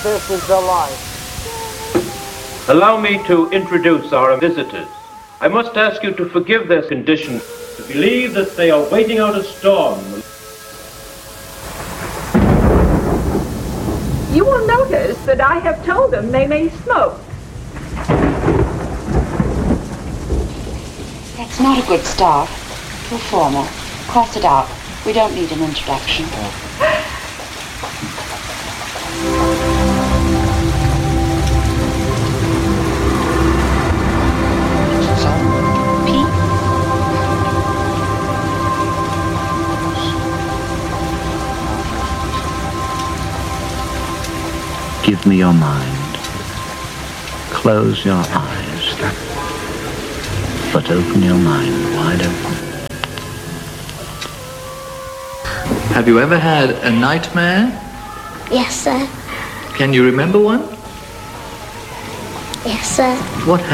this is the life. Allow me to introduce our visitors. I must ask you to forgive their condition, to believe that they are waiting out a storm. You will notice that I have told them they may smoke. That's not a good start. Too formal. Cross it out. We don't need an introduction. Pete? Give me your mind. Close your eyes. But open your mind wide open. Have you ever had a nightmare? Yes, sir. Can you remember one? Yes, sir. What happened?